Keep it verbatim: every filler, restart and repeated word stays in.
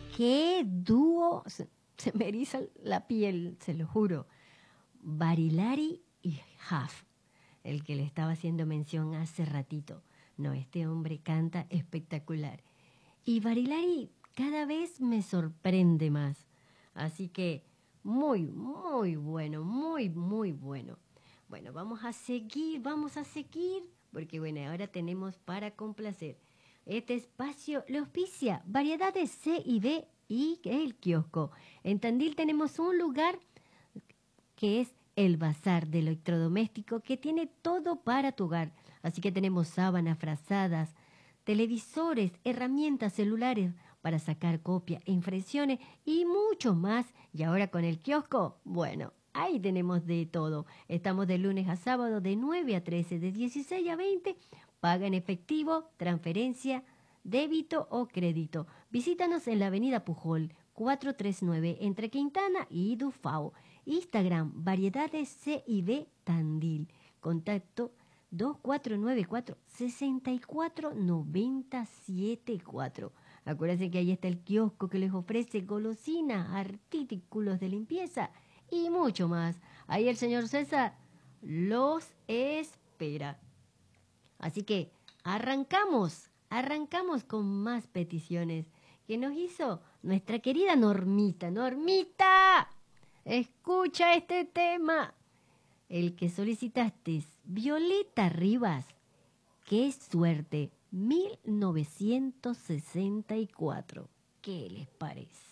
qué dúo, se, se me eriza la piel, se lo juro. Barilari y Huff, el que le estaba haciendo mención hace ratito. No, este hombre canta espectacular. Y Barilari cada vez me sorprende más. Así que muy, muy bueno, muy, muy bueno. Bueno, vamos a seguir, vamos a seguir, porque bueno, ahora tenemos para complacer. Este espacio lo auspicia Variedades C y D y el kiosco. En Tandil tenemos un lugar que es el bazar de electrodoméstico que tiene todo para tu hogar. Así que tenemos sábanas, frazadas, televisores, herramientas celulares para sacar copia, impresiones y mucho más. Y ahora con el kiosco, bueno, ahí tenemos de todo. Estamos de lunes a sábado de nueve a trece, de dieciséis a veinte. Paga en efectivo, transferencia, débito o crédito. Visítanos en la avenida Pujol, cuatrocientos treinta y nueve, entre Quintana y Dufao. Instagram, Variedades C y D Tandil. Contacto dos cuatro nueve cuatro, seis cuatro nueve siete cuatro. Acuérdense que ahí está el kiosco que les ofrece golosinas, artículos de limpieza y mucho más. Ahí el señor César los espera. Así que arrancamos, arrancamos con más peticiones que nos hizo nuestra querida Normita. Normita, escucha este tema. El que solicitaste es Violeta Rivas. ¡Qué suerte! mil novecientos sesenta y cuatro. ¿Qué les parece?